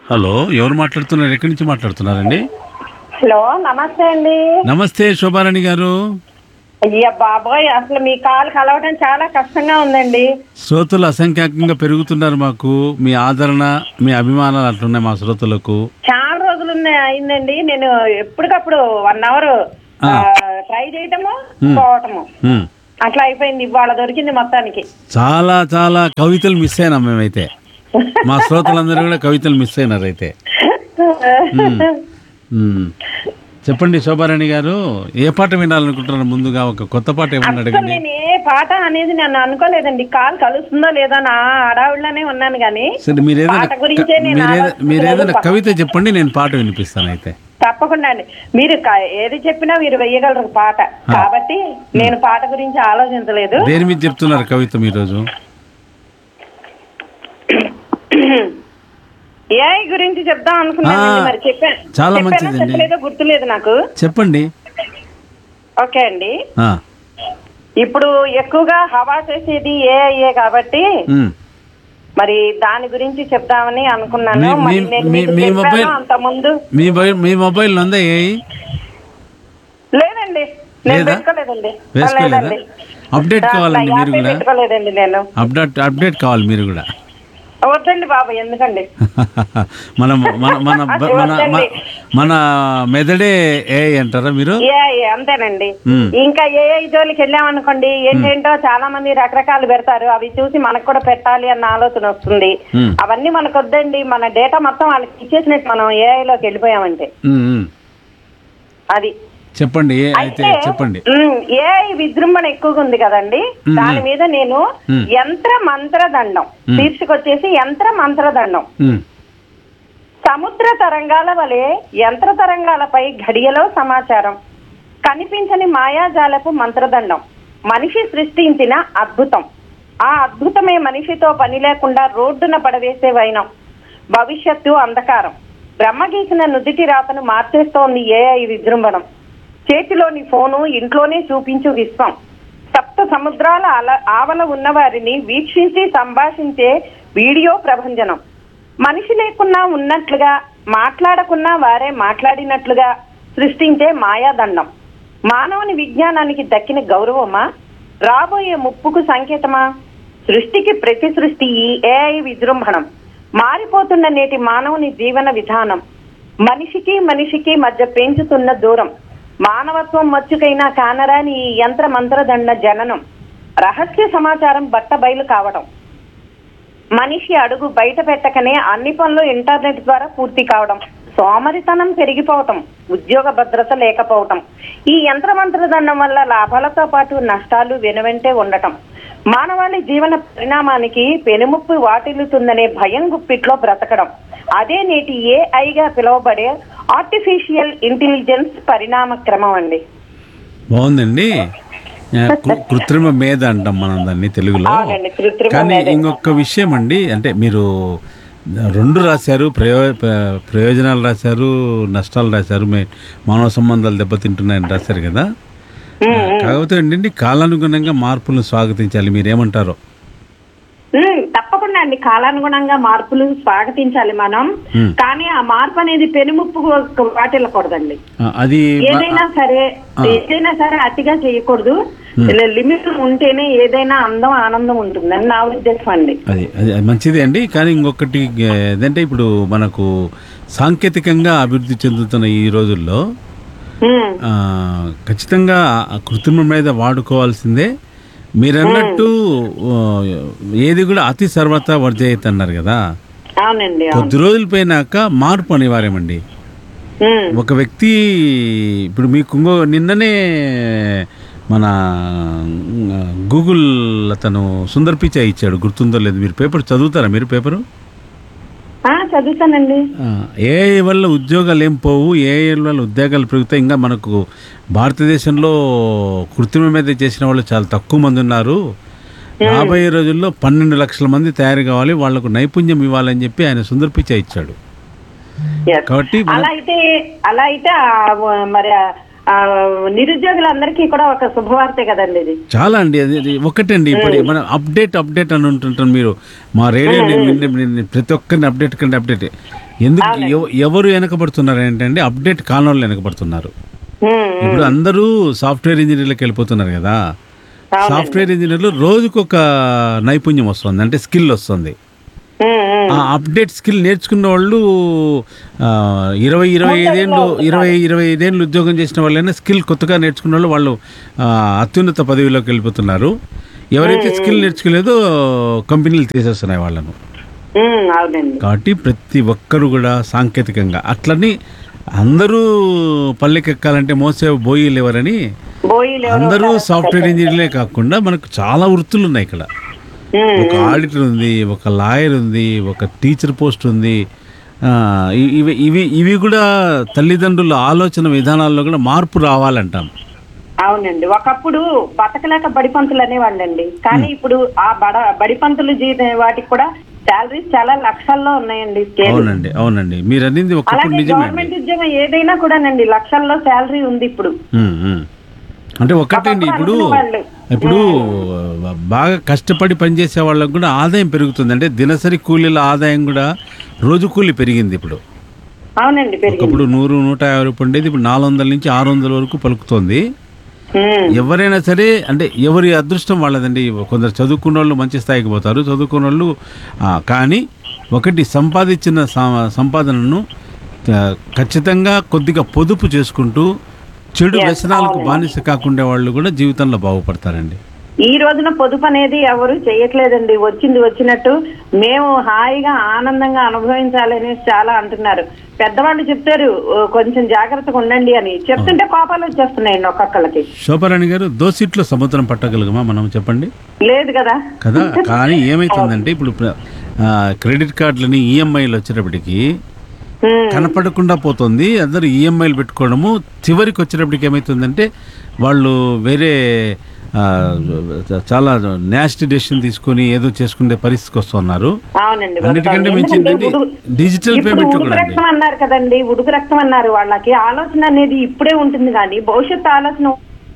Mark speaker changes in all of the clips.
Speaker 1: Hello, ఎవరు మాట్లాడుతున్నారు? ఎక్కడి నుంచి మాట్లాడుతున్నారండి?
Speaker 2: హలో, నమస్తే అండి.
Speaker 1: నమస్తే శోభారాణి గారు.
Speaker 2: అయ్యా బాబోయ్, అసలు మీ కాల్ కలవడం చాలా కష్టంగా ఉందండి.
Speaker 1: శ్రోతలు అసంఖ్యాకంగా పెరుగుతున్నారు. మాకు మీ ఆదరణ, మీ అభిమానాలు అట్లున్నాయి మా శ్రోతలకు.
Speaker 2: చాలా రోజులు అయిందండి. నేను ఎప్పటికప్పుడు 1 అవర్ ట్రై చేయటము పోవటము అట్లా అయిపోయింది. ఇవాళ దొరికింది మొత్తానికి.
Speaker 1: చాలా చాలా కవితలు మిస్ అయినాం మేమైతే. మా శ్రోతలందరూ కూడా కవితలు మిస్ అయినారు అయితే. చెప్పండి శోభారాణి గారు, ఏ పాట వినాలనుకుంటున్నారు? ముందుగా ఒక కొత్త పాట ఏమన్నా అడగండి.
Speaker 2: నేను ఏ పాట అనేది నన్ను అనుకోలేదండి. కాల్ కలుస్తుందో లేదో నా అడవుల్లోనే ఉన్నాను కానీ
Speaker 1: సరే, మీరేదైనా కవిత చెప్పండి, నేను పాట వినిపిస్తాను అయితే.
Speaker 2: తప్పకుండా అండి. మీరు ఏది చెప్పినా మీరు వేయగలరు పాట, కాబట్టి నేను పాట గురించి ఆలోచించలేదు.
Speaker 1: దేని మీద చెప్తున్నారు కవిత ఈరోజు?
Speaker 2: ఏఐ గురించి చెప్దాం అనుకున్నాను. మరి చెప్పాను,
Speaker 1: చాలా మంచిది.
Speaker 2: చెప్పలేదో గుర్తులేదు నాకు.
Speaker 1: చెప్పండి.
Speaker 2: ఓకే అండి. ఇప్పుడు ఎక్కువగా హవా చేసేది ఏఐఏ కాబట్టి మరి దాని గురించి చెప్దామని అనుకున్నాను.
Speaker 1: మీ మొబైల్ ఉందా ఏఐ?
Speaker 2: లేదండి, నేను పెట్టుకోలేదండి.
Speaker 1: అప్డేట్ కావాలండి మీరు కూడా.
Speaker 2: పెట్టుకోలేదండి నేను.
Speaker 1: అప్డేట్ కావాలి మీరు కూడా.
Speaker 2: వద్దండి బాబు, ఎందుకండి?
Speaker 1: మన మన మెదడే ఏఐ అంటారా మీరు?
Speaker 2: ఏఐ అంతేనండి. ఇంకా ఏఐ జోలికి వెళ్ళామనుకోండి, ఏంటేంటో చాలా మంది రకరకాలు పెడతారు. అవి చూసి మనకు కూడా పెట్టాలి అన్న ఆలోచన వస్తుంది. అవన్నీ మనకు వద్దండి. మన డేటా మొత్తం వాళ్ళకి ఇచ్చేసినట్టు మనం ఏఐలోకి వెళ్ళిపోయామంటే అది.
Speaker 1: చెప్పండి అయితే చెప్పండి.
Speaker 2: ఏఐ విజృంభణ ఎక్కువగా ఉంది కదండి. దాని మీద నేను యంత్ర మంత్రదండం శీర్షికొచ్చేసి యంత్ర మంత్రదండం. సముద్ర తరంగాల వలె యంత్ర తరంగాలపై ఘడియలో సమాచారం, కనిపించని మాయాజాలపు మంత్రదండం, మనిషి సృష్టించిన అద్భుతం. ఆ అద్భుతమే మనిషితో పని లేకుండా రోడ్డున పడవేసే వైనం. భవిష్యత్తు అంధకారం. బ్రహ్మ గీసిన నుదిటి రాతను మార్చేస్తోంది ఏఐ విజృంభణం. చేతిలోని ఫోను ఇంట్లోనే చూపించు విశ్వం. సప్త సముద్రాల ఆవల ఉన్న వారిని వీక్షించి సంభాషించే వీడియో ప్రభంజనం. మనిషి లేకున్నా ఉన్నట్లుగా, మాట్లాడకున్నా వారే మాట్లాడినట్లుగా సృష్టించే మాయాదండం. మానవుని విజ్ఞానానికి దక్కిన గౌరవమా? రాబోయే ముప్పుకు సంకేతమా? సృష్టికి ప్రతి సృష్టి ఈ ఏఐ విజృంభణం. మారిపోతున్న నేటి మానవుని జీవన విధానం. మనిషికి మనిషికి మధ్య పెంచుతున్న దూరం. మానవత్వం మచ్చుకైనా కానరాని ఈ యంత్ర మంత్రదండ జననం. రహస్య సమాచారం బట్ట బయలు కావడం. మనిషి అడుగు బయట పెట్టకనే అన్ని పనులు ఇంటర్నెట్ ద్వారా పూర్తి కావడం. సోమరితనం పెరిగిపోవటం. ఉద్యోగ భద్రత లేకపోవటం. ఈ యంత్ర మంత్రదండం వల్ల లాభాలతో పాటు నష్టాలు వెనువెంటే ఉండటం. మానవాళి జీవన పరిణామానికి పెనుముప్పు వాటిల్లుతుందనే భయం గుప్పిట్లో బ్రతకడం. అదే నేటి ఏఐగా పిలువబడే ఆర్టిఫిషియల్ ఇంటెలిజెన్స్ పరిణామ క్రమం అండి.
Speaker 1: బాగుందండి. కృత్రిమ మేధ అంటాం మనం దాన్ని తెలుగులో. కానీ ఇంకొక విషయం అండి, అంటే మీరు 2 రాశారు, ప్రయోజనాలు రాశారు, నష్టాలు రాశారు, మానవ సంబంధాలు దెబ్బతింటున్నాయని రాశారు కదా. కాకపోతే ఏంటండి, కాలానుగుణంగా మార్పులను స్వాగతించాలి. మీరేమంటారో?
Speaker 2: తప్పకుండా అండి, కాలానుగుణంగా మార్పులు స్వాగతించాలి మనం. కానీ ఆ మార్పు అనేది పెనుముప్పు వాటిల్లకూడదండి.
Speaker 1: అది
Speaker 2: ఏదైనా సరే అతిగా చేయకూడదు. లిమిట్ ఉంటేనే ఏదైనా అందం ఆనందం ఉంటుందని నా ఉద్దేశం అండి.
Speaker 1: అది మంచిదే అండి. కానీ ఇంకొకటి ఏంటంటే, ఇప్పుడు మనకు సాంకేతికంగా అభివృద్ధి చెందుతున్న ఈ రోజుల్లో ఖచ్చితంగా కృత్రిమ మీద వాడుకోవాల్సిందే. మీరన్నట్టు ఏది కూడా అతి సర్వత వర్జయిత అన్నారు కదా. కొద్ది రోజులు పోయినాక మార్పు అనివార్యమండి. ఒక వ్యక్తి ఇప్పుడు మీకు నిన్ననే మన గూగుల్ అతను సుందర్ పిచాయ్ ఇచ్చాడు, గుర్తుందో లేదు. మీరు పేపర్ చదువుతారా? మీరు పేపరు
Speaker 2: చదువుతానండి.
Speaker 1: ఏఐ వల్ల ఉద్యోగాలు ఏం పోవు, ఏఐ వల్ల ఉద్యోగాలు పెరుగుతాయి. ఇంకా మనకు భారతదేశంలో కృత్రిమ మీద చేసిన వాళ్ళు చాలా తక్కువ మంది ఉన్నారు. రాబోయే రోజుల్లో 12 లక్షల మంది తయారు కావాలి, వాళ్లకు నైపుణ్యం ఇవ్వాలని చెప్పి ఆయన సుందర్ పిచాయ్ ఇచ్చాడు. కాబట్టి
Speaker 2: అలా అయితే మరి నిరుద్యోగులందరికీ కూడా ఒక శుభవార్తే కదండి ఇది.
Speaker 1: చాలా అండి. అది ఒకటండి, ఇప్పుడు మనం అప్డేట్ అని ఉంటుంటాం. మీరు మా రేడియో ప్రతి ఒక్కరిని అప్డేట్ ఎందుకు ఎవరు వెనకబడుతున్నారు ఏంటంటే అప్డేట్ కాని వాళ్ళు వెనకబడుతున్నారు. ఇప్పుడు అందరూ సాఫ్ట్వేర్ ఇంజనీర్లకు వెళ్ళిపోతున్నారు కదా. సాఫ్ట్వేర్ ఇంజనీర్లు రోజుకొక నైపుణ్యం వస్తుంది, అంటే స్కిల్ వస్తుంది. ఆ అప్డేట్ స్కిల్ నేర్చుకున్న వాళ్ళు 25 ఏళ్ళు ఉద్యోగం చేసిన వాళ్ళైనా స్కిల్ కొత్తగా నేర్చుకున్న వాళ్ళు అత్యున్నత పదవిలోకి వెళ్ళిపోతున్నారు. ఎవరైతే స్కిల్ నేర్చుకోలేదో కంపెనీలు తీసేస్తున్నాయి వాళ్ళను. కాబట్టి ప్రతి ఒక్కరు కూడా సాంకేతికంగా అట్లని అందరూ పల్లెకెక్కాలంటే మోసే బోయిలు ఎవరని అందరూ సాఫ్ట్వేర్ ఇంజనీర్లే కాకుండా మనకు చాలా వృత్తులు ఉన్నాయి ఇక్కడ. ఒక ఆడిటర్ ఉంది, ఒక లాయర్ ఉంది, ఒక టీచర్ పోస్ట్ ఉంది. ఇవి కూడా తల్లిదండ్రుల ఆలోచన విధానాల్లో కూడా మార్పు రావాలంటాం.
Speaker 2: అవునండి, ఒకప్పుడు బతకలేక బడిపంతులు అనేవాళ్ళండి, కానీ ఇప్పుడు ఆ బడిపంతులు వాటికి కూడా శాలరీస్ చాలా లక్షల్లో ఉన్నాయండి.
Speaker 1: అవునండి అవునండి, మీరు అన్నింది ఒకప్పుడు నిజమే.
Speaker 2: గవర్నమెంట్ ఉద్యోగం ఏదైనా కూడానండి లక్షల్లో శాలరీ ఉంది ఇప్పుడు.
Speaker 1: అంటే ఒకటండి, ఇప్పుడు బాగా కష్టపడి పనిచేసే వాళ్ళకు కూడా ఆదాయం పెరుగుతుంది. అంటే దినసరి కూలీల ఆదాయం కూడా రోజు కూలీ పెరిగింది ఇప్పుడు.
Speaker 2: అవునండి,
Speaker 1: ఒకప్పుడు 100-150 రూపాయలు ఉండేది, ఇప్పుడు 400 నుంచి 600 వరకు పలుకుతోంది. ఎవరైనా సరే అంటే ఎవరి అదృష్టం వాళ్ళదండి. కొందరు చదువుకున్న వాళ్ళు మంచి స్థాయికి పోతారు, చదువుకున్న వాళ్ళు కానీ ఒకటి సంపాదించిన సంపాదనను ఖచ్చితంగా కొద్దిగా పొదుపు చేసుకుంటూ చెడు వ్యసనాలకు బానిస కాకుండా వాళ్ళు కూడా జీవితంలో బాగుపడతారండి.
Speaker 2: ఈ రోజున పొదుపు అనేది ఎవరు చేయట్లేదండి. వచ్చినట్టు మేము హాయిగా ఆనందంగా అనుభవించాలని చాలా అంటున్నారు. పెద్దవాళ్ళు చెప్తారు కొంచెం జాగ్రత్తగా ఉండండి అని, చెప్తుంటే కోపాలు వచ్చేస్తున్నాయండి ఒక్కొక్కళ్ళకి.
Speaker 1: శోభారాణి గారు, దోసిట్లో సముద్రం పట్టగలగమా మనం, చెప్పండి?
Speaker 2: లేదు కదా.
Speaker 1: కానీ ఏమైతుందంటే ఇప్పుడు క్రెడిట్ కార్డులని ఈఎంఐలు వచ్చేటప్పటికి కనపడకుండా పోతుంది. అందరూ ఈఎంఐలు పెట్టుకోవడము, చివరికి వచ్చేటప్పటికి ఏమైతుందంటే వాళ్ళు వేరే చాలా నాస్టీ డెసిషన్ తీసుకుని ఏదో చేసుకునే పరిస్థితికి వస్తున్నారు. అన్నిటికంటే మించి డిజిటల్ పేమెంట్
Speaker 2: అన్నారు కదండి, ఉడుకు రక్తం అన్నారు. వాళ్ళకి ఆలోచన అనేది ఇప్పుడే ఉంటుంది కానీ భవిష్యత్తు ఆలోచన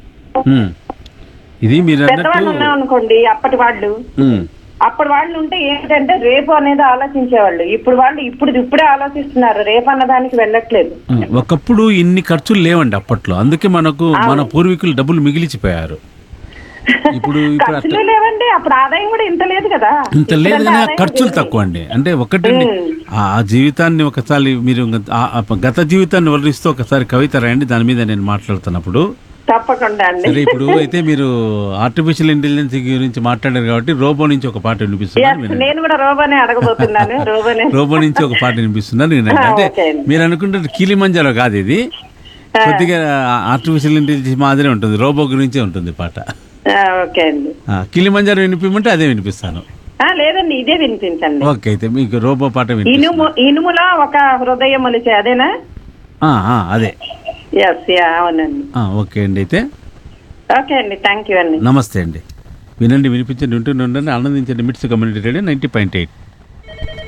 Speaker 1: ఇది మీరు
Speaker 2: అనుకోండి. అప్పటి వాళ్ళు ఉంటే ఏంటంటే రేపు అనేది ఆలోచించేవాళ్ళు. ఇప్పుడు వాళ్ళు ఇప్పుడే ఆలోచిస్తున్నారు, రేపు అన్నదానికి వెళ్ళట్లేదు.
Speaker 1: ఒకప్పుడు ఇన్ని ఖర్చులు లేవండి అప్పట్లో, అందుకే మన పూర్వీకులు డబ్బులు మిగిలిచిపోయారు. ఇప్పుడు
Speaker 2: లేవండి, అప్పుడు ఆదాయం కూడా ఇంత లేదు కదా.
Speaker 1: ఇంత లేదు కానీ ఖర్చులు తక్కువ అండి. అంటే ఒకటండి, ఆ జీవితాన్ని ఒకసారి మీరు గత జీవితాన్ని వర్ణిస్తూ ఒకసారి కవిత రాయండి, దాని మీద నేను మాట్లాడుతున్నప్పుడు.
Speaker 2: తప్పకుండా అండి.
Speaker 1: సరే, ఇప్పుడు అయితే మీరు ఆర్టిఫిషియల్ ఇంటెలిజెన్స్ గురించి మాట్లాడారు కాబట్టి రోబో నుంచి ఒక పాట వినిపిస్తున్నాను.
Speaker 2: నేను కూడా రోబోనే అడగబోతున్నాను.
Speaker 1: రోబో నుంచి ఒక పాట వినిపిస్తున్నాను. అంటే మీరు అనుకుంటే కిలిమంజారో కాదు ఇది, కొద్దిగా ఆర్టిఫిషియల్ ఇంటెలిజెన్స్ మాదిరి ఉంటుంది, రోబో గురించే ఉంటుంది పాట. కిలిమంజారో వినిపిమంటే అదే వినిపిస్తాను.
Speaker 2: లేదండి, ఇదే వినిపించండి.
Speaker 1: ఓకే, అయితే మీకు రోబో పాట
Speaker 2: ఇనుములో ఒక హృదయం మొలిచే అదేనా?
Speaker 1: అదే.
Speaker 2: అవునండి.
Speaker 1: ఓకే అండి, అయితే
Speaker 2: ఓకే అండి, థ్యాంక్ యూ అండి.
Speaker 1: నమస్తే అండి. వినండి, వినిపించండి, ఉంటుండండి, ఆనందించండి. మిట్స్ కమ్యూనిటీ రేడియో 90.8.